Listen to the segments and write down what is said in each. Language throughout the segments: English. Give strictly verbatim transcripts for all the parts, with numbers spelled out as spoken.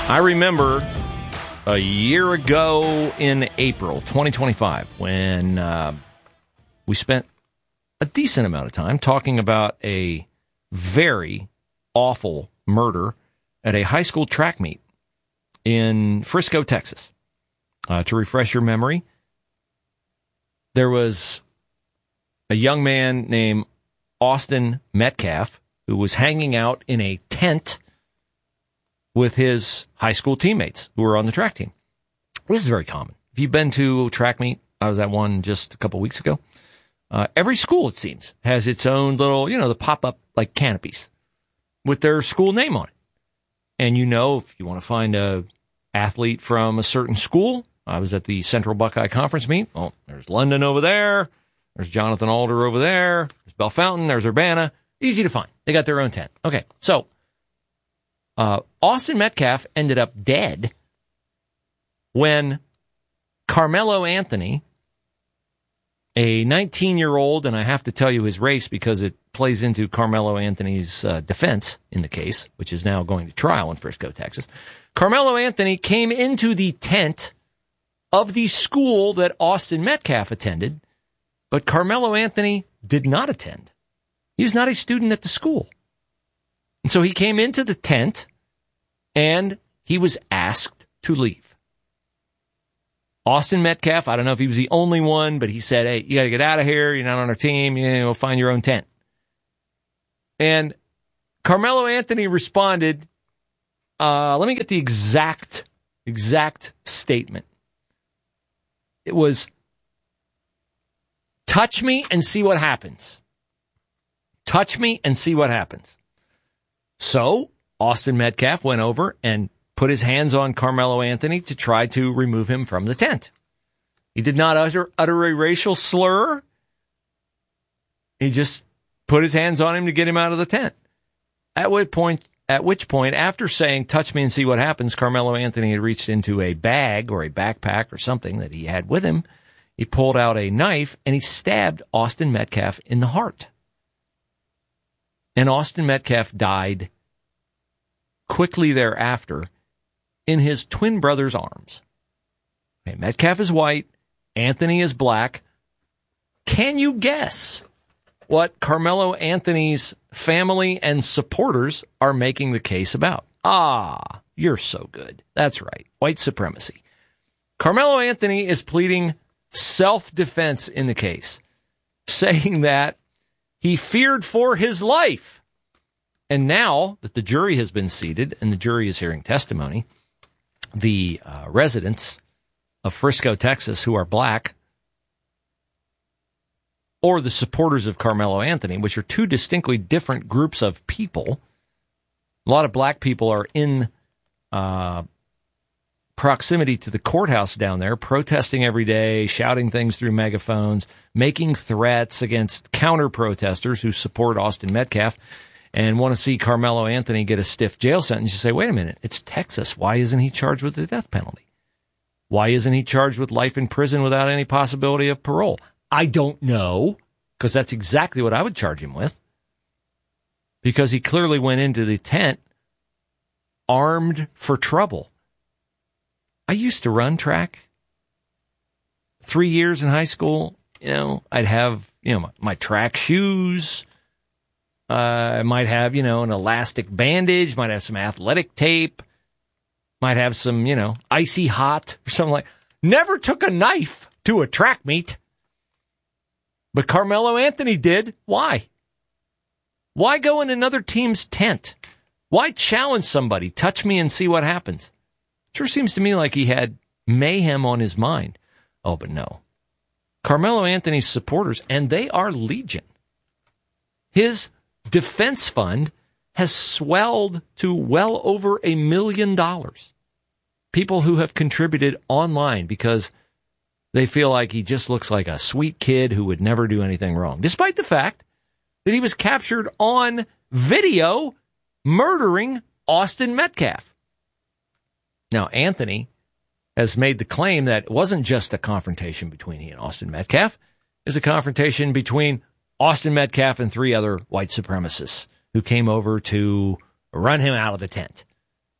I remember a year ago in April twenty twenty-five when uh, we spent a decent amount of time talking about a very awful murder at a high school track meet in Frisco, Texas. Uh, to refresh your memory, there was a young man named Austin Metcalf who was hanging out in a tent with his high school teammates who were on the track team. This is very common. If you've been to a track meet, I was at one just a couple weeks ago. Uh, every school, it seems, has its own little, you know, the pop-up like canopies with their school name on it. And you know, if you want to find a athlete from a certain school, I was at the Central Buckeye Conference meet. Oh, there's London over there. There's Jonathan Alder over there. There's Bell Fountain. There's Urbana. Easy to find. They got their own tent. Okay, so uh, Austin Metcalf ended up dead when Carmelo Anthony, a nineteen-year-old, and I have to tell you his race because it plays into Carmelo Anthony's uh, defense in the case, which is now going to trial in Frisco, Texas. Carmelo Anthony came into the tent of the school that Austin Metcalf attended, but Carmelo Anthony did not attend. He was not a student at the school. And so he came into the tent, and he was asked to leave. Austin Metcalf, I don't know if he was the only one, but he said, hey, you got to get out of here. You're not on our team. You know, find your own tent. And Carmelo Anthony responded, uh, let me get the exact, exact statement. It was, touch me and see what happens. Touch me and see what happens. So Austin Metcalf went over and put his hands on Carmelo Anthony to try to remove him from the tent. He did not utter, utter a racial slur. He just put his hands on him to get him out of the tent. At which point, at which point, after saying, touch me and see what happens, Carmelo Anthony had reached into a bag or a backpack or something that he had with him. He pulled out a knife and he stabbed Austin Metcalf in the heart. And Austin Metcalf died quickly thereafter in his twin brother's arms. Okay, Metcalf is white. Anthony is black. Can you guess what Carmelo Anthony's family and supporters are making the case about? Ah, you're so good. That's right. White supremacy. Carmelo Anthony is pleading self-defense in the case, saying that he feared for his life. And now that the jury has been seated and the jury is hearing testimony, the uh, residents of Frisco, Texas, who are black, or the supporters of Carmelo Anthony, which are two distinctly different groups of people. A lot of black people are in uh, proximity to the courthouse down there, protesting every day, shouting things through megaphones, making threats against counter-protesters who support Austin Metcalf and want to see Carmelo Anthony get a stiff jail sentence. You say, wait a minute, it's Texas. Why isn't he charged with the death penalty? Why isn't he charged with life in prison without any possibility of parole? I don't know, because that's exactly what I would charge him with. Because he clearly went into the tent armed for trouble. I used to run track. Three years in high school, you know, I'd have, you know, my, my track shoes. Uh, I might have, you know, an elastic bandage, might have some athletic tape, might have some, you know, icy hot or something like. Never took a knife to a track meet. But Carmelo Anthony did. Why? Why go in another team's tent? Why challenge somebody? Touch me and see what happens. Sure seems to me like he had mayhem on his mind. Oh, but no. Carmelo Anthony's supporters, and they are legion. His defense fund has swelled to well over a million dollars. People who have contributed online because they feel like he just looks like a sweet kid who would never do anything wrong, despite the fact that he was captured on video murdering Austin Metcalf. Now, Anthony has made the claim that it wasn't just a confrontation between he and Austin Metcalf. It was a confrontation between Austin Metcalf and three other white supremacists who came over to run him out of the tent.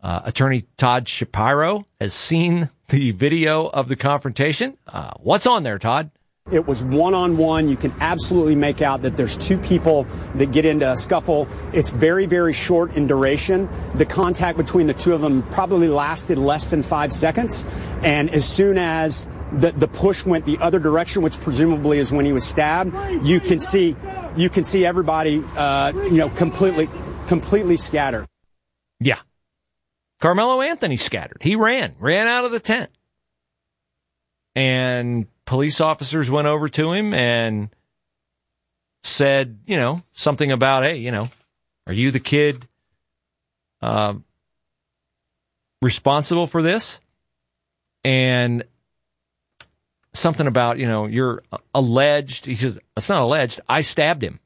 Uh, attorney Todd Shapiro has seen the video of the confrontation. Uh, what's on there, Todd? It was one-on-one. You can absolutely make out that there's two people that get into a scuffle. It's very, very short in duration. The contact between the two of them probably lasted less than five seconds. And as soon as the, the push went the other direction, which presumably is when he was stabbed, you can see you can see everybody, uh, you know, completely, completely scattered. Yeah. Carmelo Anthony scattered. He ran, ran out of the tent. And police officers went over to him and said, you know, something about, hey, you know, are you the kid uh, responsible for this? And something about, you know, you're alleged. He says, it's not alleged. I stabbed him.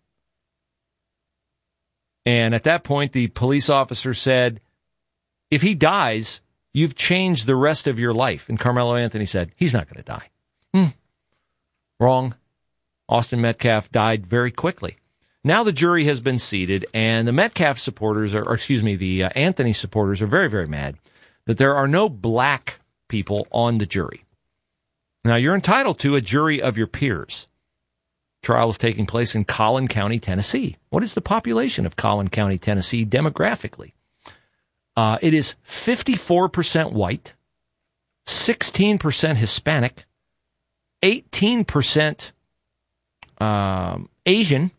And at that point, the police officer said, if he dies, you've changed the rest of your life. And Carmelo Anthony said, he's not going to die. Hmm. Wrong. Austin Metcalf died very quickly. Now the jury has been seated, and the Metcalf supporters, are, or excuse me, the uh, Anthony supporters are very, very mad that there are no black people on the jury. Now, you're entitled to a jury of your peers. Trial is taking place in Collin County, Tennessee. What is the population of Collin County, Tennessee demographically? Uh, it is fifty-four percent white, sixteen percent Hispanic, eighteen percent um, Asian,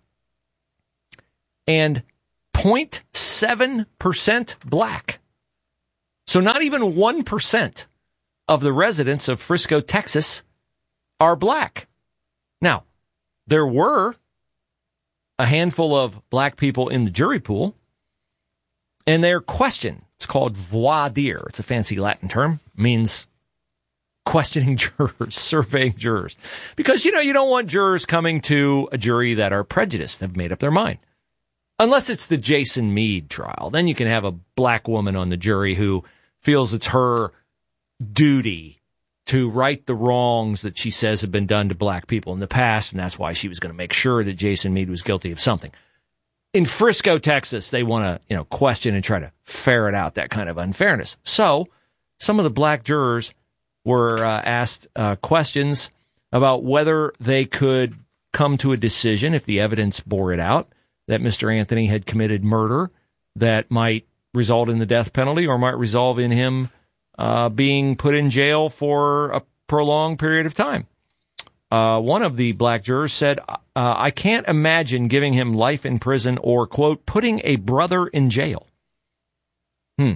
and zero point seven percent black. So not even one percent of the residents of Frisco, Texas are black. Now, there were a handful of black people in the jury pool, and they're questioned. It's called voir dire. It's a fancy Latin term. It means questioning jurors, surveying jurors. Because, you know, you don't want jurors coming to a jury that are prejudiced, have made up their mind. Unless it's the Jason Meade trial. Then you can have a black woman on the jury who feels it's her duty to right the wrongs that she says have been done to black people in the past, and that's why she was going to make sure that Jason Meade was guilty of something. In Frisco, Texas, they want to, you know, question and try to ferret out that kind of unfairness. So some of the black jurors were uh, asked uh, questions about whether they could come to a decision, if the evidence bore it out, that Mister Anthony had committed murder that might result in the death penalty or might result in him uh, being put in jail for a prolonged period of time. Uh, one of the black jurors said, uh, I can't imagine giving him life in prison or, quote, putting a brother in jail. Hmm.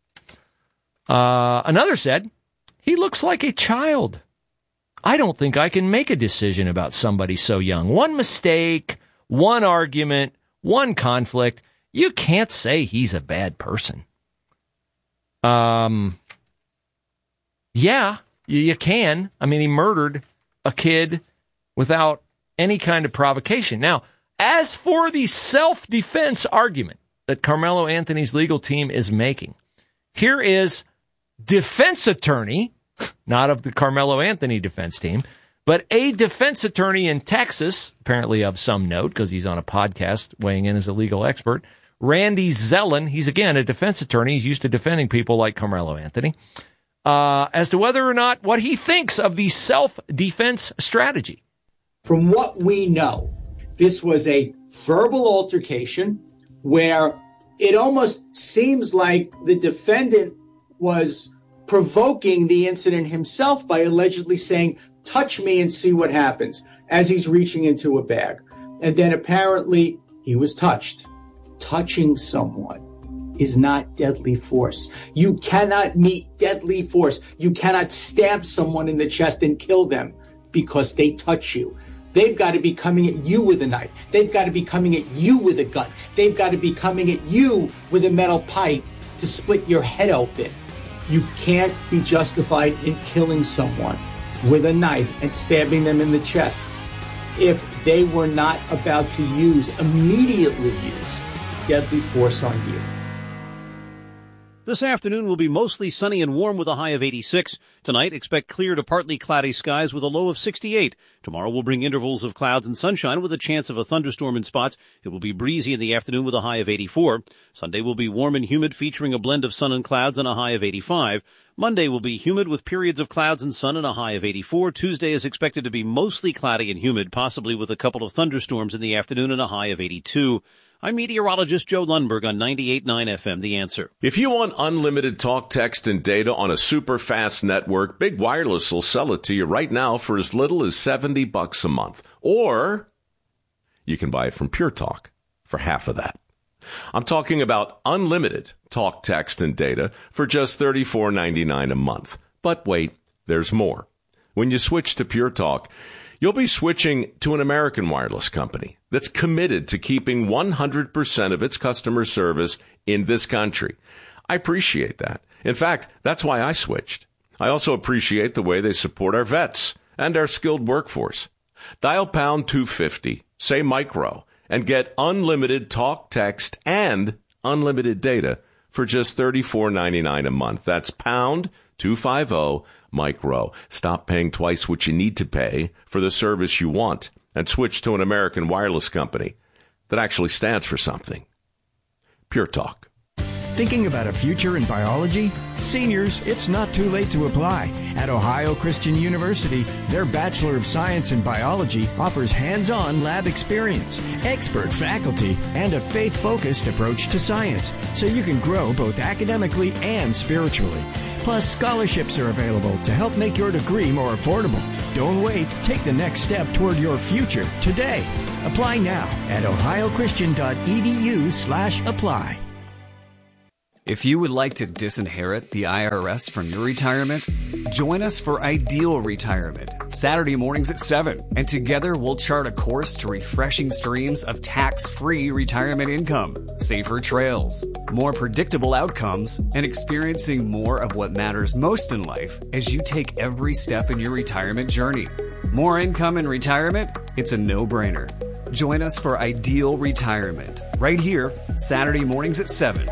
Uh, another said, he looks like a child. I don't think I can make a decision about somebody so young. One mistake, one argument, one conflict. You can't say he's a bad person. Um, yeah, you, you can. I mean, he murdered a kid without any kind of provocation. Now, as for the self-defense argument that Carmelo Anthony's legal team is making, here is defense attorney, not of the Carmelo Anthony defense team, but a defense attorney in Texas, apparently of some note because he's on a podcast weighing in as a legal expert, Randy Zellin. He's, again, a defense attorney. He's used to defending people like Carmelo Anthony. Uh, as to whether or not what he thinks of the self-defense strategy. From what we know, this was a verbal altercation where it almost seems like the defendant was provoking the incident himself by allegedly saying, touch me and see what happens, as he's reaching into a bag. And then apparently he was touched. Touching someone is not deadly force. You cannot meet deadly force. You cannot stab someone in the chest and kill them because they touch you. They've got to be coming at you with a knife. They've got to be coming at you with a gun. They've got to be coming at you with a metal pipe to split your head open. You can't be justified in killing someone with a knife and stabbing them in the chest if they were not about to use, immediately use, deadly force on you. This afternoon will be mostly sunny and warm with a high of eighty-six. Tonight, expect clear to partly cloudy skies with a low of sixty-eight. Tomorrow will bring intervals of clouds and sunshine with a chance of a thunderstorm in spots. It will be breezy in the afternoon with a high of eighty-four. Sunday will be warm and humid, featuring a blend of sun and clouds and a high of eighty-five. Monday will be humid with periods of clouds and sun and a high of eighty-four. Tuesday is expected to be mostly cloudy and humid, possibly with a couple of thunderstorms in the afternoon and a high of eighty-two. I'm meteorologist Joe Lundberg on ninety-eight point nine F M, The Answer. If you want unlimited talk, text, and data on a super fast network, Big Wireless will sell it to you right now for as little as seventy bucks a month. Or you can buy it from Pure Talk for half of that. I'm talking about unlimited talk, text, and data for just thirty-four ninety-nine a month. But wait, there's more. When you switch to Pure Talk, you'll be switching to an American wireless company that's committed to keeping one hundred percent of its customer service in this country. I appreciate that. In fact, that's why I switched. I also appreciate the way they support our vets and our skilled workforce. Dial pound two fifty, say micro, and get unlimited talk, text, and unlimited data for just thirty-four ninety-nine a month. That's pound two fifty micro. Stop paying twice what you need to pay for the service you want and switch to an American wireless company that actually stands for something. Pure Talk. Thinking about a future in biology? Seniors, it's not too late to apply. At Ohio Christian University, their Bachelor of Science in Biology offers hands-on lab experience, expert faculty, and a faith-focused approach to science, so you can grow both academically and spiritually. Plus, scholarships are available to help make your degree more affordable. Don't wait. Take the next step toward your future today. Apply now at ohiochristian.edu slash apply. If you would like to disinherit the I R S from your retirement, join us for Ideal Retirement, Saturday mornings at seven. And together we'll chart a course to refreshing streams of tax-free retirement income, safer trails, more predictable outcomes, and experiencing more of what matters most in life as you take every step in your retirement journey. More income in retirement? It's a no-brainer. Join us for Ideal Retirement, right here, Saturday mornings at seven.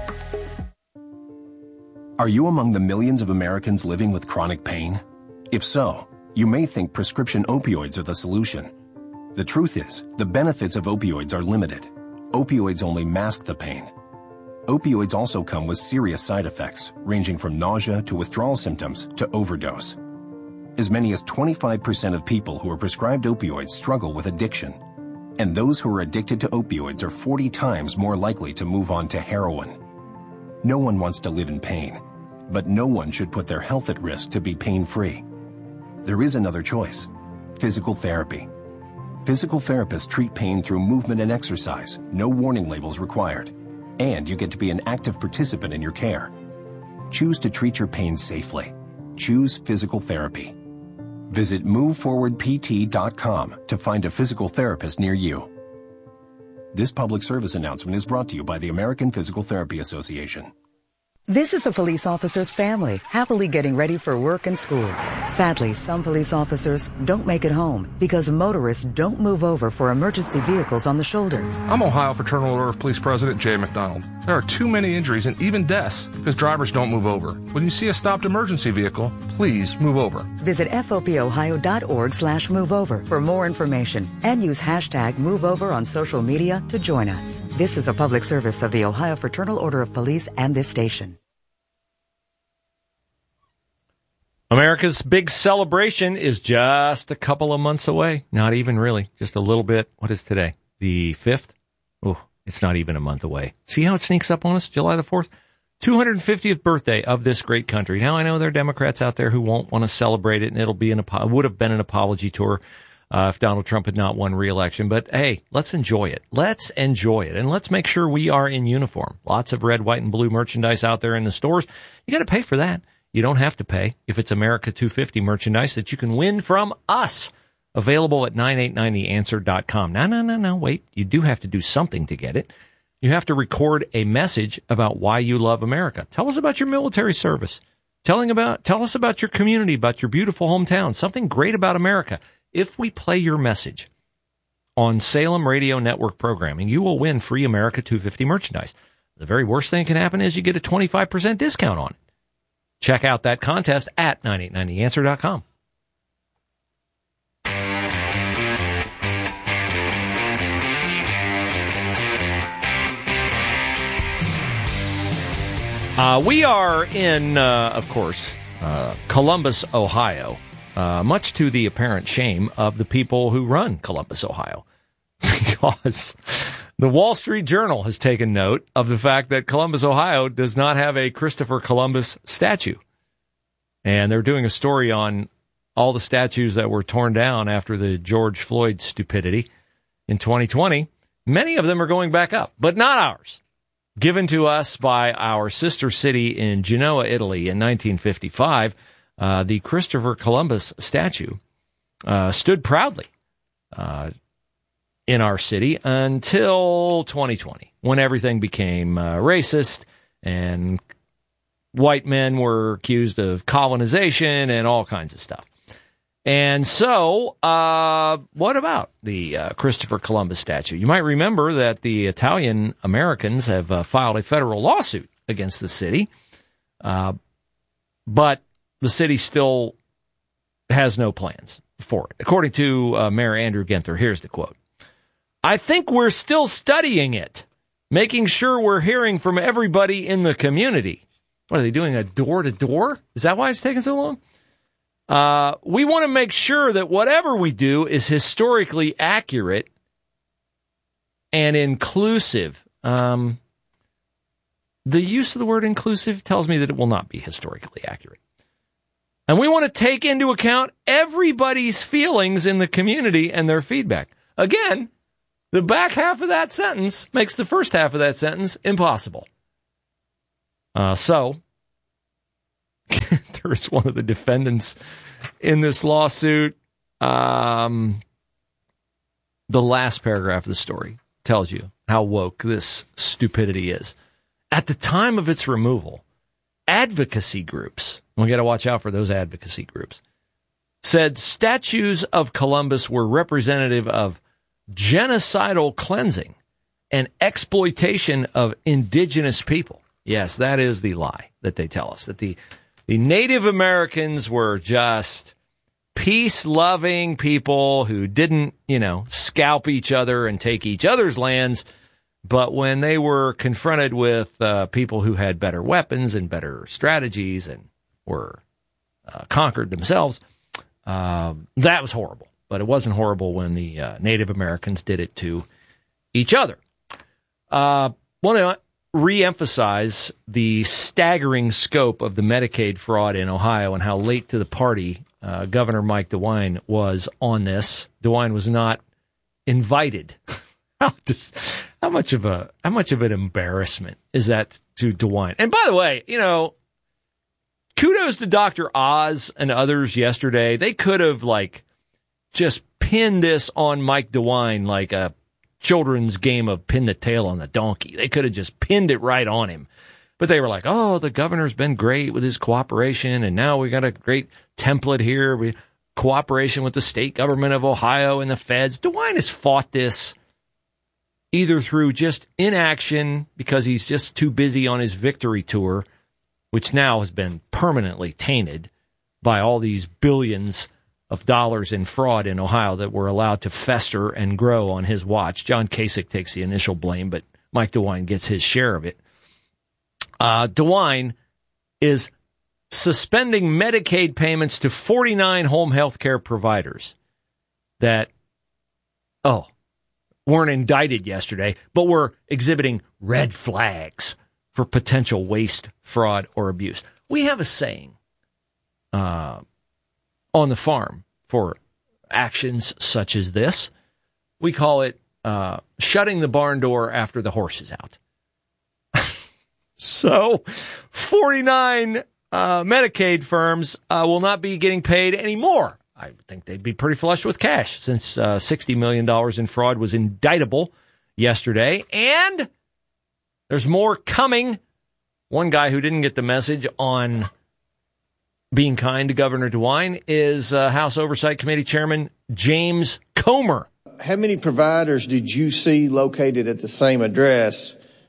Are you among the millions of Americans living with chronic pain? If so, you may think prescription opioids are the solution. The truth is, the benefits of opioids are limited. Opioids only mask the pain. Opioids also come with serious side effects, ranging from nausea to withdrawal symptoms to overdose. As many as twenty-five percent of people who are prescribed opioids struggle with addiction. And those who are addicted to opioids are forty times more likely to move on to heroin. No one wants to live in pain, but no one should put their health at risk to be pain-free. There is another choice: physical therapy. Physical therapists treat pain through movement and exercise, no warning labels required, and you get to be an active participant in your care. Choose to treat your pain safely. Choose physical therapy. Visit move forward p t dot com to find a physical therapist near you. This public service announcement is brought to you by the American Physical Therapy Association. This is a police officer's family, happily getting ready for work and school. Sadly, some police officers don't make it home because motorists don't move over for emergency vehicles on the shoulder. I'm Ohio Fraternal Order of Police President Jay McDonald. There are too many injuries and even deaths because drivers don't move over. When you see a stopped emergency vehicle, please move over. Visit fopohio.org slash move over for more information and use hashtag MoveOver on social media to join us. This is a public service of the Ohio Fraternal Order of Police and this station. America's big celebration is just a couple of months away. Not even really. Just a little bit. What is today? The fifth? Oh, it's not even a month away. See how it sneaks up on us? July the fourth? two hundred fiftieth birthday of this great country. Now, I know there are Democrats out there who won't want to celebrate it, and it'll be an would have been an apology tour uh, if Donald Trump had not won re-election. But, hey, let's enjoy it. Let's enjoy it. And let's make sure we are in uniform. Lots of red, white, and blue merchandise out there in the stores. You got to pay for that. You don't have to pay if it's America two fifty merchandise that you can win from us. Available at nine eight nine the answer dot com. No, no, no, no, wait. You do have to do something to get it. You have to record a message about why you love America. Tell us about your military service. Telling about, tell us about your community, about your beautiful hometown, something great about America. If we play your message on Salem Radio Network programming, you will win free America two fifty merchandise. The very worst thing that can happen is you get a twenty-five percent discount on it. Check out that contest at nine eight nine the answer dot com. Uh, we are in, uh, of course, uh, Columbus, Ohio, uh, much to the apparent shame of the people who run Columbus, Ohio, because the Wall Street Journal has taken note of the fact that Columbus, Ohio does not have a Christopher Columbus statue. And they're doing a story on all the statues that were torn down after the George Floyd stupidity in twenty twenty. Many of them are going back up, but not ours. Given to us by our sister city in Genoa, Italy in nineteen fifty-five, uh, the Christopher Columbus statue uh, stood proudly uh, in our city until twenty twenty, when everything became uh, racist and white men were accused of colonization and all kinds of stuff. And so, uh, what about the uh, Christopher Columbus statue? You might remember that the Italian Americans have uh, filed a federal lawsuit against the city, uh, but the city still has no plans for it. According to uh, Mayor Andrew Ginther, here's the quote. "I think we're still studying it, making sure we're hearing from everybody in the community." What, are they doing a door-to-door? Is that why it's taking so long? Uh, we want to make sure that whatever we do is historically accurate and inclusive. Um, the use of the word inclusive tells me that it will not be historically accurate. And we want to take into account everybody's feelings in the community and their feedback. Again, the back half of that sentence makes the first half of that sentence impossible. Uh, so... There is one of the defendants in this lawsuit. Um, the last paragraph of the story tells you how woke this stupidity is. At the time of its removal, advocacy groups, we got to watch out for those advocacy groups, said statues of Columbus were representative of genocidal cleansing and exploitation of indigenous people. Yes, that is the lie that they tell us, that the The Native Americans were just peace-loving people who didn't, you know, scalp each other and take each other's lands. But when they were confronted with uh, people who had better weapons and better strategies and were uh, conquered themselves, uh, that was horrible. But it wasn't horrible when the uh, Native Americans did it to each other. Uh, one of re-emphasize the staggering scope of the Medicaid fraud in Ohio and how late to the party uh, Governor Mike DeWine was on this. DeWine was not invited. how, just, how much of a how much of an embarrassment is that to DeWine? And by the way, you know, kudos to Doctor Oz and others yesterday. They could have like just pinned this on Mike DeWine like a children's game of pin the tail on the donkey. They could have just pinned it right on him. But they were like, oh, the governor's been great with his cooperation, and now we got a great template here. We cooperation with the state government of Ohio and the feds. DeWine has fought this either through just inaction because he's just too busy on his victory tour, which now has been permanently tainted by all these billions of dollars in fraud in Ohio that were allowed to fester and grow on his watch. John Kasich takes the initial blame, but Mike DeWine gets his share of it. Uh, DeWine is suspending Medicaid payments to forty-nine home health care providers that, oh, weren't indicted yesterday, but were exhibiting red flags for potential waste, fraud, or abuse. We have a saying, uh, on the farm for actions such as this. We call it uh, shutting the barn door after the horse is out. So forty-nine uh, Medicaid firms uh, will not be getting paid anymore. I think they'd be pretty flush with cash since uh, sixty million dollars in fraud was indictable yesterday. And there's more coming. One guy who didn't get the message on being kind to Governor DeWine is uh, House Oversight Committee Chairman James Comer. How many providers did you see located at the same address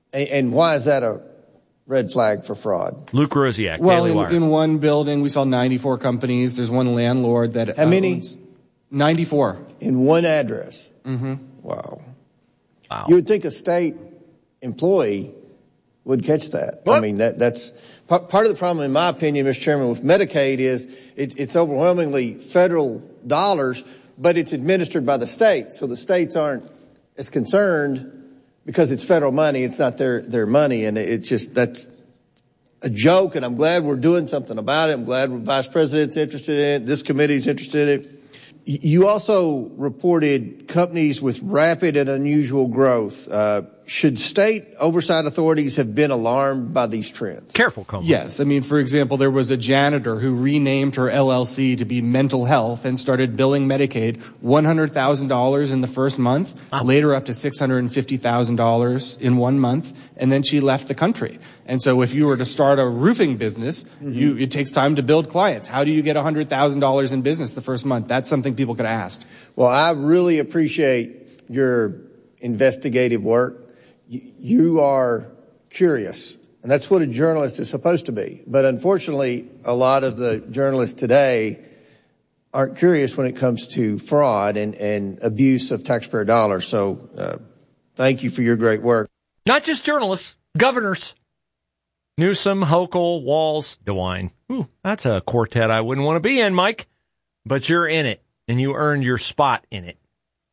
And, and why is that a red flag for fraud? Luke Rosiak, well, Daily in, Wire. in one building, we saw ninety-four companies. There's one landlord that How many? owns ninety-four. In one address? Mm-hmm. Wow. Wow. You would think a state employee would catch that. What? I mean, that that's part, part of the problem, in my opinion, Mister Chairman, with Medicaid is it, it's overwhelmingly federal dollars, but it's administered by the states. So the states aren't as concerned because it's federal money. It's not their, their money. And it's just, that's a joke. And I'm glad we're doing something about it. I'm glad the Vice President's interested in it. This committee's interested in it. You also reported companies with rapid and unusual growth. Uh, should state oversight authorities have been alarmed by these trends? Careful, company. Yes. I mean, for example, there was a janitor who renamed her L L C to be Mental Health and started billing Medicaid one hundred thousand dollars in the first month, wow. later up to six hundred fifty thousand dollars in one month, and then she left the country. And so if you were to start a roofing business, mm-hmm. you, it takes time to build clients. How do you get one hundred thousand dollars in business the first month? That's something people could ask. Well, I really appreciate your investigative work. You are curious, and that's what a journalist is supposed to be. But unfortunately, a lot of the journalists today aren't curious when it comes to fraud and, and abuse of taxpayer dollars. So uh, thank you for your great work. Not just journalists, governors. Newsom, Hochul, Walz, DeWine. Ooh, that's a quartet I wouldn't want to be in, Mike. But you're in it, and you earned your spot in it.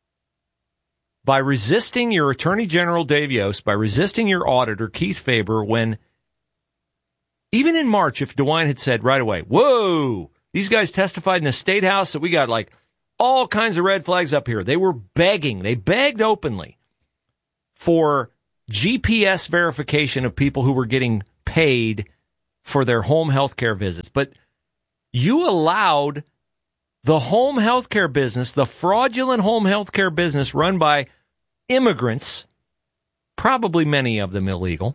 By resisting your Attorney General, Dave Yost, by resisting your auditor, Keith Faber, when even in March, if DeWine had said right away, whoa, these guys testified in the State House that we got like all kinds of red flags up here. They were begging. They begged openly for G P S verification of people who were getting paid for their home health care visits. But you allowed the home health care business, the fraudulent home health care business run by immigrants, probably many of them illegal,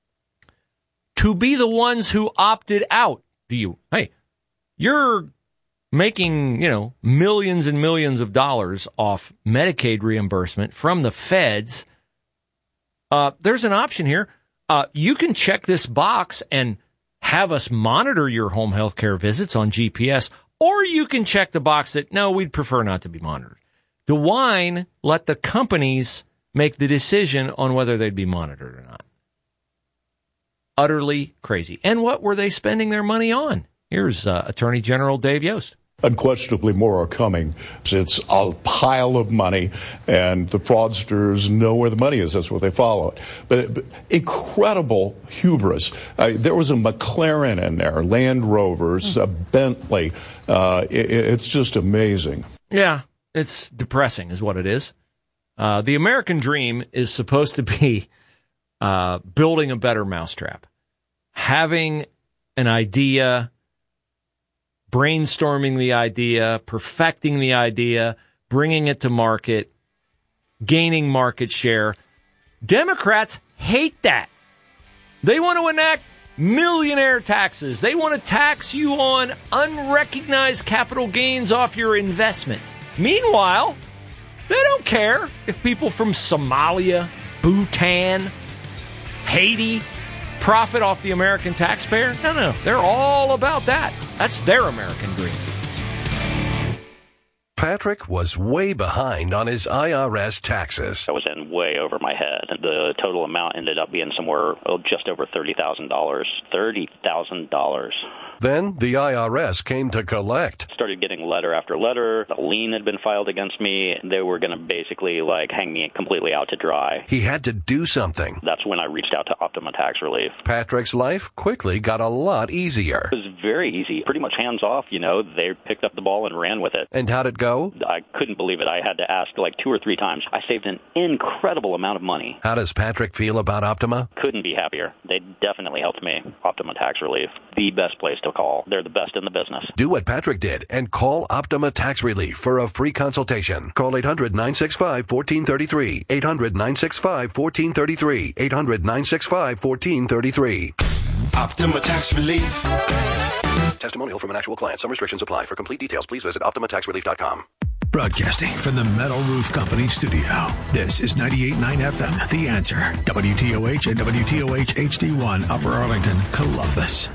to be the ones who opted out. Do you? Hey, you're making, you know, millions and millions of dollars off Medicaid reimbursement from the feds. Uh, there's an option here. Uh, you can check this box and have us monitor your home health care visits on G P S, or you can check the box that, no, we'd prefer not to be monitored. DeWine let the companies make the decision on whether they'd be monitored or not. Utterly crazy. And what were they spending their money on? Here's uh, Attorney General Dave Yost. Unquestionably, more are coming. It's a pile of money, and the fraudsters know where the money is. That's what they follow it. But, but incredible hubris. Uh, there was a McLaren in there, Land Rovers, a Bentley. Uh, it, it's just amazing. Yeah, it's depressing is what it is. Uh, the American dream is supposed to be uh, building a better mousetrap, having an idea, brainstorming the idea, perfecting the idea, bringing it to market, gaining market share. Democrats hate that. They want to enact millionaire taxes. They want to tax you on unrecognized capital gains off your investment. Meanwhile, they don't care if people from Somalia, Bhutan, Haiti profit off the American taxpayer. No, no, they're all about that. That's their American dream. Patrick was way behind on his I R S taxes. I was in way over my head. The total amount ended up being somewhere oh, just over thirty thousand dollars. thirty thousand dollars. Then the I R S came to collect. Started getting letter after letter. A lien had been filed against me. They were going to basically like hang me completely out to dry. He had to do something. That's when I reached out to Optima Tax Relief. Patrick's life quickly got a lot easier. It was very easy. Pretty much hands off, you know. They picked up the ball and ran with it. And how'd it go? I couldn't believe it. I had to ask like two or three times. I saved an incredible amount of money. How does Patrick feel about Optima? Couldn't be happier. They definitely helped me. Optima Tax Relief, the best place to call. They're the best in the business. Do what Patrick did and call Optima Tax Relief for a free consultation. Call eight hundred, nine six five, one four three three. eight hundred, nine six five, one four three three. eight hundred, nine six five, one four three three. Optima Tax Relief. Testimonial from an actual client. Some restrictions apply. For complete details, please visit Optima Tax Relief dot com. Broadcasting from the Metal Roof Company studio, this is ninety-eight point nine F M, The Answer, W T O H and W T O H H D one, Upper Arlington, Columbus.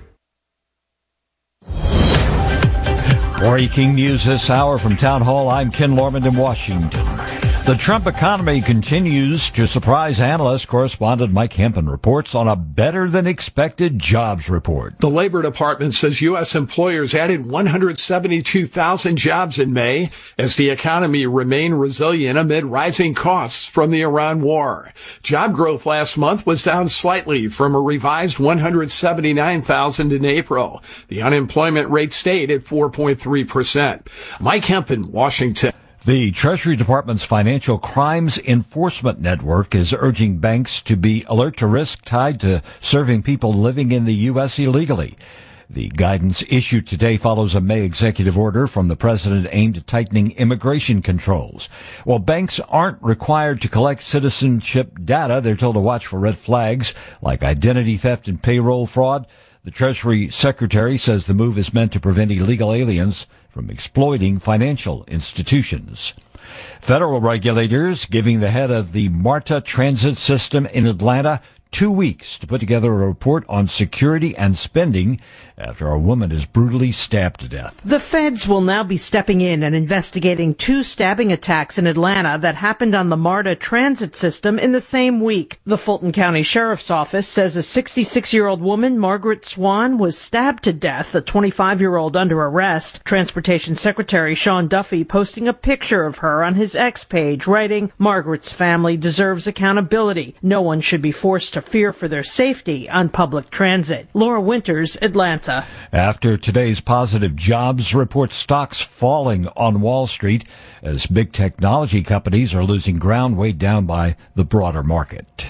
Breaking news this hour from Town Hall. I'm Ken Lorman in Washington. The Trump economy continues to surprise analysts. Correspondent Mike Hempen reports on a better-than-expected jobs report. The Labor Department says U S employers added one hundred seventy-two thousand jobs in May as the economy remained resilient amid rising costs from the Iran war. Job growth last month was down slightly from a revised one hundred seventy-nine thousand in April. The unemployment rate stayed at four point three percent. Mike Hempen, Washington. The Treasury Department's Financial Crimes Enforcement Network is urging banks to be alert to risk tied to serving people living in the U S illegally. The guidance issued today follows a May executive order from the president aimed at tightening immigration controls. While banks aren't required to collect citizenship data, they're told to watch for red flags like identity theft and payroll fraud. The Treasury Secretary says the move is meant to prevent illegal aliens from exploiting financial institutions. Federal regulators giving the head of the MARTA transit system in Atlanta two weeks to put together a report on security and spending after a woman is brutally stabbed to death. The feds will now be stepping in and investigating two stabbing attacks in Atlanta that happened on the MARTA transit system in the same week. The Fulton County Sheriff's Office says a sixty-six-year-old woman, Margaret Swan, was stabbed to death, a twenty-five-year-old under arrest. Transportation Secretary Sean Duffy posting a picture of her on his X page, writing, "Margaret's family deserves accountability. No one should be forced to fear for their safety on public transit." Laura Winters, Atlanta. After today's positive jobs report, stocks falling on Wall Street as big technology companies are losing ground, weighed down by the broader market.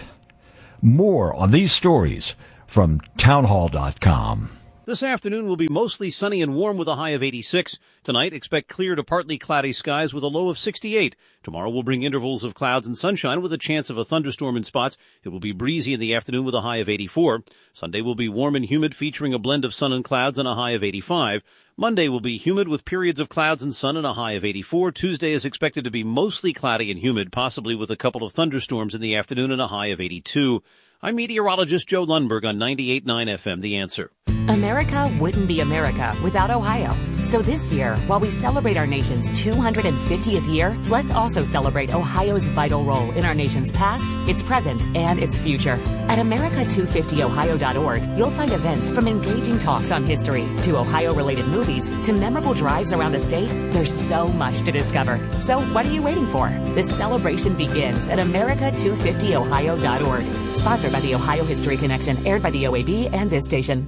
More on these stories from townhall dot com. This afternoon will be mostly sunny and warm with a high of eighty-six. Tonight, expect clear to partly cloudy skies with a low of sixty-eight. Tomorrow will bring intervals of clouds and sunshine with a chance of a thunderstorm in spots. It will be breezy in the afternoon with a high of eighty-four. Sunday will be warm and humid, featuring a blend of sun and clouds and a high of eighty-five. Monday will be humid with periods of clouds and sun and a high of eighty-four. Tuesday is expected to be mostly cloudy and humid, possibly with a couple of thunderstorms in the afternoon and a high of eighty-two. I'm meteorologist Joe Lundberg on ninety-eight point nine F M, The Answer. America wouldn't be America without Ohio. So this year, while we celebrate our nation's two hundred fiftieth year, let's also celebrate Ohio's vital role in our nation's past, its present, and its future. At America two fifty ohio dot org, you'll find events from engaging talks on history to Ohio-related movies to memorable drives around the state. There's so much to discover. So what are you waiting for? The celebration begins at America two fifty ohio dot org. Sponsored by the Ohio History Connection, aired by the O A B and this station.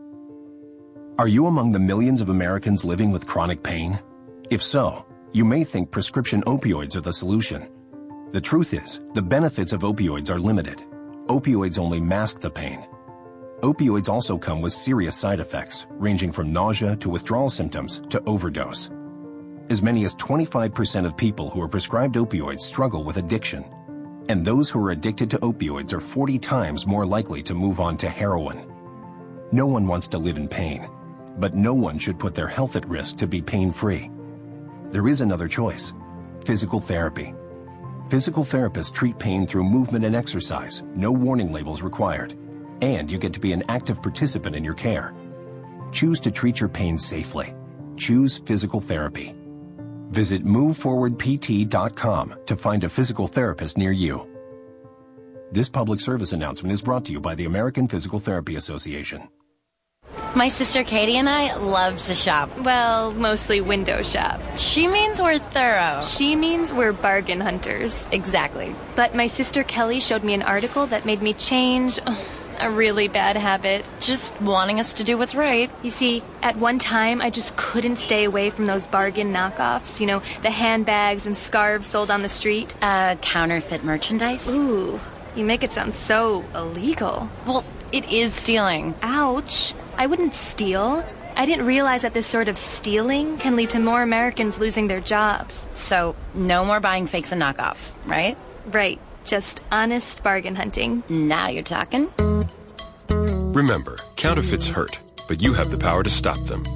Are you among the millions of Americans living with chronic pain? If so, you may think prescription opioids are the solution. The truth is, the benefits of opioids are limited. Opioids only mask the pain. Opioids also come with serious side effects, ranging from nausea to withdrawal symptoms to overdose. As many as twenty-five percent of people who are prescribed opioids struggle with addiction. And those who are addicted to opioids are forty times more likely to move on to heroin. No one wants to live in pain, but no one should put their health at risk to be pain-free. There is another choice: physical therapy. Physical therapists treat pain through movement and exercise, no warning labels required, and you get to be an active participant in your care. Choose to treat your pain safely. Choose physical therapy. Visit move forward p t dot com to find a physical therapist near you. This public service announcement is brought to you by the American Physical Therapy Association. My sister Katie and I love to shop. Well, mostly window shop. She means we're thorough. She means we're bargain hunters. Exactly. But my sister Kelly showed me an article that made me change a really bad habit. Just wanting us to do what's right. You see, at one time, I just couldn't stay away from those bargain knockoffs. You know, the handbags and scarves sold on the street. Uh, counterfeit merchandise? Ooh, you make it sound so illegal. Well, it is stealing. Ouch. I wouldn't steal. I didn't realize that this sort of stealing can lead to more Americans losing their jobs. So, no more buying fakes and knockoffs, right? Right. Just honest bargain hunting. Now you're talking. Remember, counterfeits hurt, but you have the power to stop them.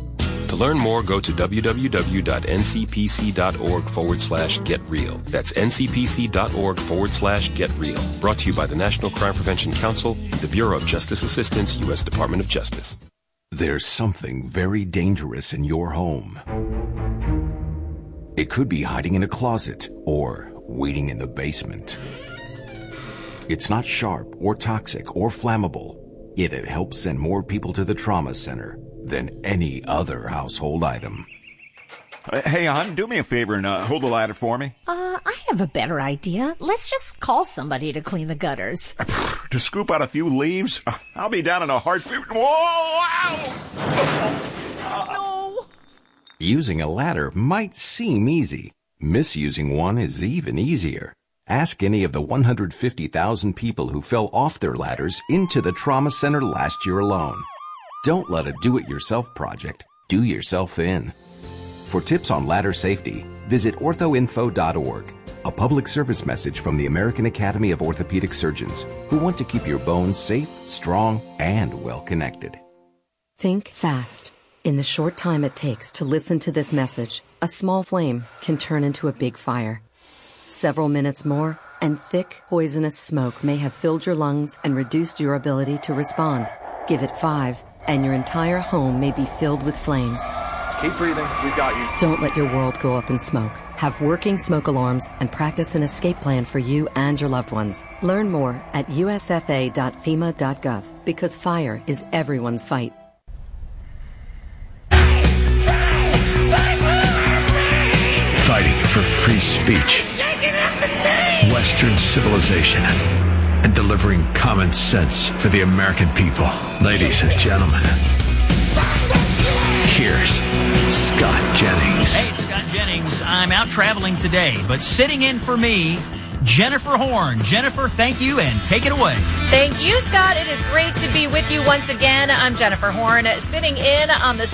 To learn more, go to www.ncpc.org forward slash get real. That's ncpc.org forward slash get real. Brought to you by the National Crime Prevention Council, the Bureau of Justice Assistance, U S Department of Justice. There's something very dangerous in your home. It could be hiding in a closet or waiting in the basement. It's not sharp or toxic or flammable, yet it helps send more people to the trauma center than any other household item. Uh, hey, hon, do me a favor and uh, hold the ladder for me. Uh, I have a better idea. Let's just call somebody to clean the gutters. To scoop out a few leaves? I'll be down in a heartbeat. Whoa! Ow! No! Using a ladder might seem easy. Misusing one is even easier. Ask any of the one hundred fifty thousand people who fell off their ladders into the trauma center last year alone. Don't let a do-it-yourself project do yourself in. For tips on ladder safety, visit ortho info dot org, a public service message from the American Academy of Orthopedic Surgeons, who want to keep your bones safe, strong, and well-connected. Think fast. In the short time it takes to listen to this message, a small flame can turn into a big fire. Several minutes more, and thick, poisonous smoke may have filled your lungs and reduced your ability to respond. Give it five, and your entire home may be filled with flames. Keep breathing. We've got you. Don't let your world go up in smoke. Have working smoke alarms and practice an escape plan for you and your loved ones. Learn more at u s f a dot fema dot gov, because fire is everyone's fight. Fighting for free speech, Western civilization, and delivering common sense for the American people. Ladies and gentlemen, here's Scott Jennings. Hey, it's Scott Jennings. I'm out traveling today, but sitting in for me, Jennifer Horn. Jennifer, thank you, and take it away. Thank you, Scott. It is great to be with you once again. I'm Jennifer Horn, sitting in on the